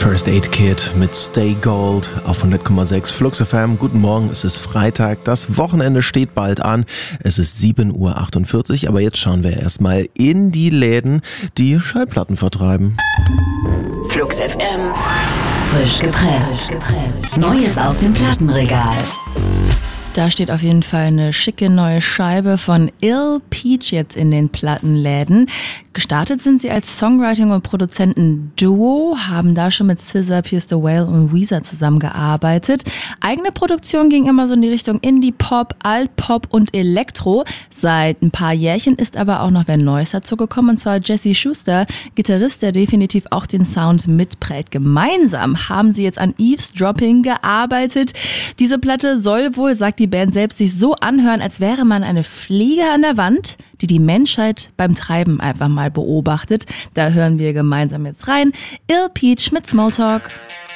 First Aid Kit mit Stay Gold auf 100,6 Flux FM. Guten Morgen, es ist Freitag, das Wochenende steht bald an. Es ist 7:48 Uhr, aber jetzt schauen wir erstmal in die Läden, die Schallplatten vertreiben. Flux FM, frisch gepresst. Neues aus dem Plattenregal. Da steht auf jeden Fall eine schicke neue Scheibe von Ill Peach jetzt in den Plattenläden. Gestartet sind sie als Songwriting- und Produzenten-Duo, haben da schon mit SZA, Pierce the Whale und Weezer zusammengearbeitet. Eigene Produktion ging immer so in die Richtung Indie-Pop, Alt-Pop und Elektro. Seit ein paar Jährchen ist aber auch noch wer Neues dazu gekommen, und zwar Jesse Schuster, Gitarrist, der definitiv auch den Sound mitprägt. Gemeinsam haben sie jetzt an Eavesdropping gearbeitet. Diese Platte soll wohl, sagt die Band selbst, sich so anhören, als wäre man eine Fliege an der Wand, die Menschheit beim Treiben einfach mal beobachtet. Da hören wir gemeinsam jetzt rein. Ill Peach mit Smalltalk.